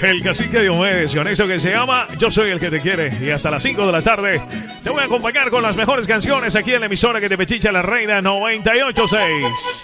El cacique Diomedes, con eso que se llama Yo Soy el que te quiere. Y hasta las 5 de la tarde te voy a acompañar con las mejores canciones aquí en la emisora que te pechicha la Reina 98.6.